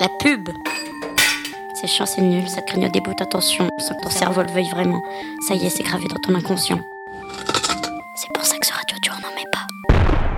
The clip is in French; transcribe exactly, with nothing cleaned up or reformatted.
La pub. C'est chiant, c'est nul, ça te grignote des bouts d'attention sans que ton cerveau le veuille vraiment. Ça y est, c'est gravé dans ton inconscient. C'est pour ça que ce radio dur, on n'en met pas.